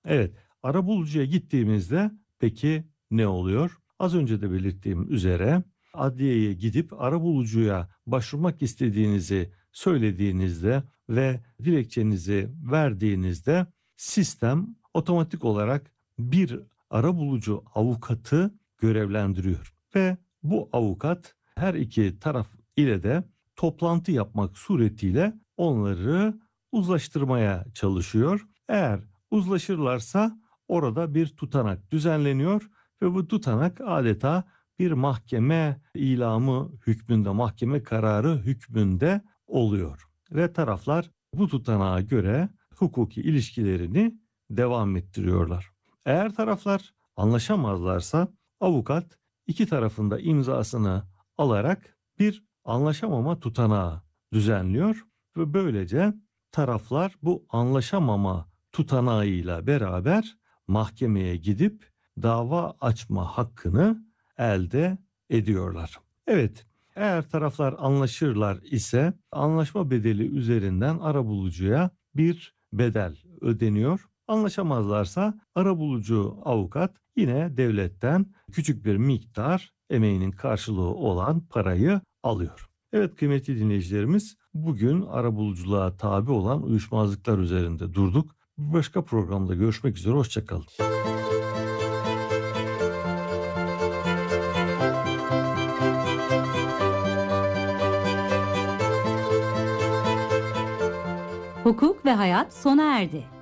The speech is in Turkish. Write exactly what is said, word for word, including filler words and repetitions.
Evet, arabulucuya gittiğimizde peki ne oluyor? Az önce de belirttiğim üzere adliyeye gidip arabulucuya başvurmak istediğinizi söylediğinizde ve dilekçenizi verdiğinizde sistem otomatik olarak bir arabulucu avukatı görevlendiriyor ve bu avukat her iki taraf ile de toplantı yapmak suretiyle onları uzlaştırmaya çalışıyor. Eğer uzlaşırlarsa orada bir tutanak düzenleniyor ve bu tutanak adeta bir mahkeme ilamı hükmünde, mahkeme kararı hükmünde oluyor. Ve taraflar bu tutanağa göre hukuki ilişkilerini devam ettiriyorlar. Eğer taraflar anlaşamazlarsa avukat iki tarafında imzasını alarak bir anlaşamama tutanağı düzenliyor ve böylece taraflar bu anlaşamama tutanağıyla beraber mahkemeye gidip dava açma hakkını elde ediyorlar. Evet, eğer taraflar anlaşırlar ise anlaşma bedeli üzerinden arabulucuya bir bedel ödeniyor. Anlaşamazlarsa arabulucu avukat yine devletten küçük bir miktar emeğinin karşılığı olan parayı alıyor. Evet kıymetli dinleyicilerimiz, bugün arabuluculuğa tabi olan uyuşmazlıklar üzerinde durduk. Bir başka programda görüşmek üzere, hoşça kalın. Hukuk ve hayat sona erdi.